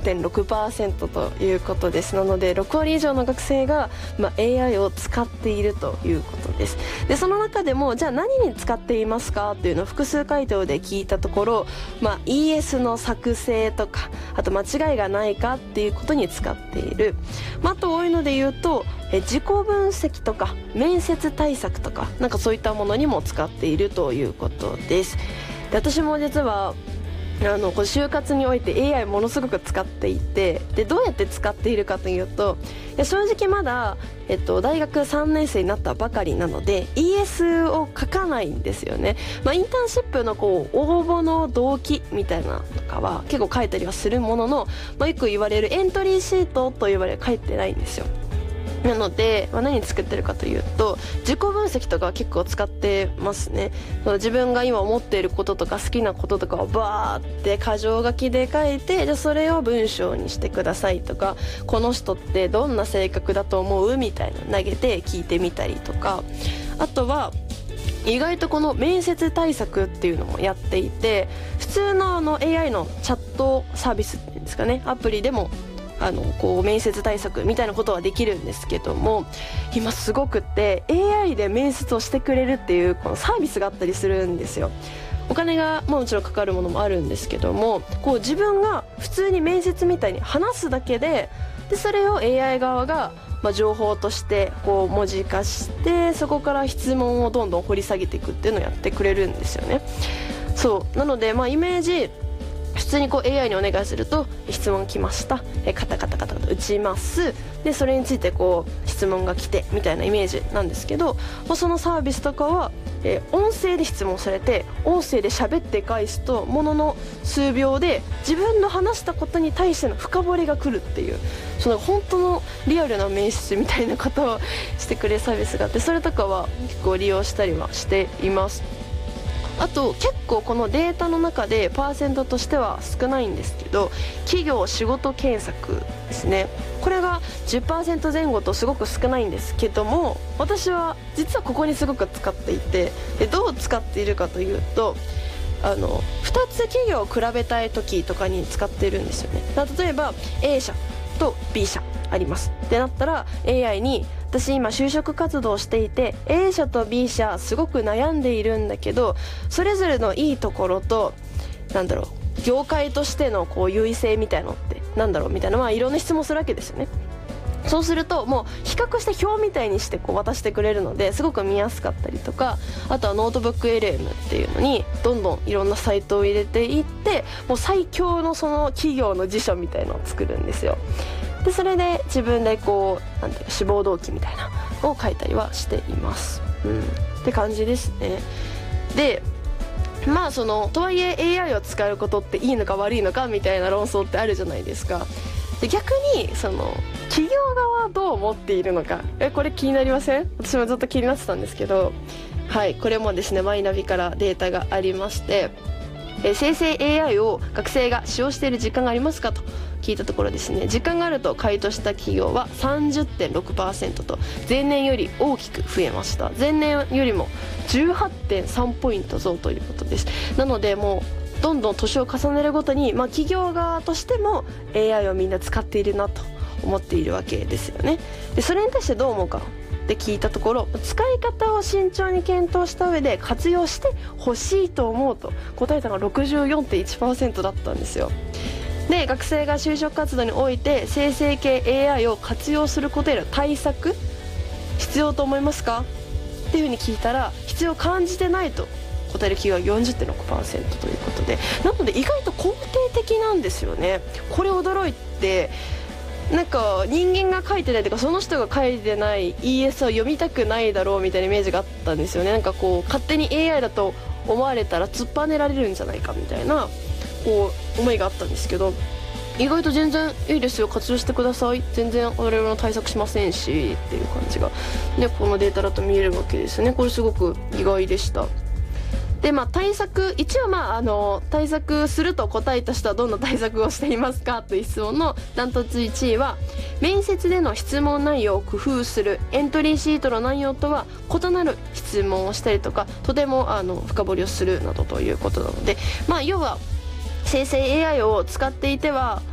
30.6% ということです。なので6割以上の学生が、AI を使っているということです。でその中でもじゃあ何に使っていますかっていうのを複数回答で聞いたところ、ES の作成とか、あと間違いがないかっていうことに使っている、あと多いので言うと自己分析とか面接対策とかなんかそういったものにも使っているということです。で私も実はこう就活において AI ものすごく使っていて、でどうやって使っているかというと、正直まだ、大学3年生になったばかりなので ES を書かないんですよね。インターンシップのこう応募の動機みたいなのとかは結構書いたりはするものの、よく言われるエントリーシートと言われる書いてないんですよ。なので、何作ってるかというと自己分析とかは結構使ってますね。自分が今思っていることとか好きなこととかをバーって箇条書きで書いて、じゃあそれを文章にしてくださいとか、この人ってどんな性格だと思うみたいな投げて聞いてみたりとか、あとは意外とこの面接対策っていうのもやっていて、普通のAI のチャットサービスっていうんですかね、アプリでもこう面接対策みたいなことはできるんですけども、今すごくって AI で面接をしてくれるっていうこのサービスがあったりするんですよ。お金がもちろんかかるものもあるんですけども、こう自分が普通に面接みたいに話すだけで、それを AI 側が情報としてこう文字化して、そこから質問をどんどん掘り下げていくっていうのをやってくれるんですよね。そうなのでイメージ普通にこう AI にお願いすると質問来ました、カタカタカタ打ちます、でそれについてこう質問が来てみたいなイメージなんですけど、そのサービスとかは、音声で質問されて音声で喋って返すとものの数秒で自分の話したことに対しての深掘りが来るっていう、その本当のリアルな面接みたいなことをしてくれるサービスがあって、それとかは結構利用したりはしています。あと結構このデータの中でパーセントとしては少ないんですけど、企業仕事検索ですね、これが 10% 前後とすごく少ないんですけども、私は実はここにすごく使っていて、どう使っているかというと2つ企業を比べたい時とかに使っているんですよね。例えば A 社と B 社ありますってなったら AI に、私今就職活動していて A 社と B 社すごく悩んでいるんだけど、それぞれのいいところと業界としてのこう優位性みたいなのってみたいな、いろんな質問するわけですよね。そうするともう比較して表みたいにしてこう渡してくれるのですごく見やすかったりとか、あとはノートブック LM っていうのにどんどんいろんなサイトを入れていって、もう最強のその企業の辞書みたいのを作るんですよ。でそれで自分でこう志望動機みたいなのを書いたりはしています、って感じですね。でとはいえ AI を使うことっていいのか悪いのかみたいな論争ってあるじゃないですか。で逆に企業側はどう思っているのか、これ気になりません？私もずっと気になってたんですけど、これもですねマイナビからデータがありまして、生成 AI を学生が使用している実感がありますかと聞いたところですね、実感があると回答した企業は 30.6% と前年より大きく増えました。前年よりも 18.3 ポイント増ということです。なのでもうどんどん年を重ねるごとに、企業側としても AI をみんな使っているなと思っているわけですよね。でそれに対してどう思うかって聞いたところ、使い方を慎重に検討した上で活用してほしいと思うと答えたのが 64.1% だったんですよ。で学生が就職活動において生成系 AI を活用することへの対策必要と思いますかっていうふうに聞いたら、必要感じてないと答える企業は 40.6% ということで、なので意外と肯定的なんですよね。これ驚いて、人間が書いてないというかその人が書いてない ES を読みたくないだろうみたいなイメージがあったんですよね。勝手に AI だと思われたら突っぱねられるんじゃないかみたいな思いがあったんですけど、意外と全然いいですよ、活用してください、全然我々の対策しませんしっていう感じが、このデータだと見えるわけですね。これすごく意外でした。で対策、一応対策すると答えた人はどんな対策をしていますかという質問のダントツ1位は、面接での質問内容を工夫する、エントリーシートの内容とは異なる質問をしたりとか、とても深掘りをするなどということなので、要は生成 AI を使っていては